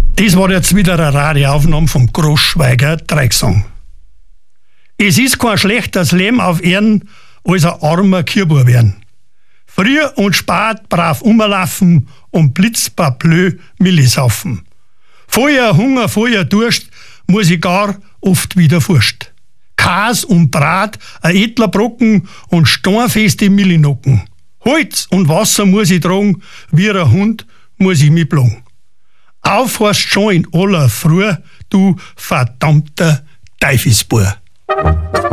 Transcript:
Das war jetzt wieder eine Radioaufnahme vom Großschweiger Dreigesang. Es ist kein schlechtes Leben auf Erden, als ein armer Kierbub werden. Früh und spät brav umlaufen und blitzpablö Milli saufen. Vorher Hunger, vorher Durst, muss ich gar oft wieder furcht. Kas und Brat, ein edler Brocken und steinfeste Millinocken. Holz und Wasser muss ich tragen, wie ein Hund muss ich mich plagen. Aufhörst schon in aller Früh, du verdammter Teufelsbub.